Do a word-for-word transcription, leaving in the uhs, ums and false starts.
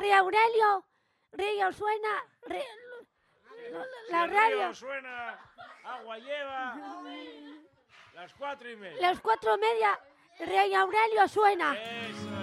Rey Aurelio, Río suena, Río, la Si radio. río suena, agua lleva. Las cuatro y media. Las cuatro y media, Rey Aurelio suena. Eso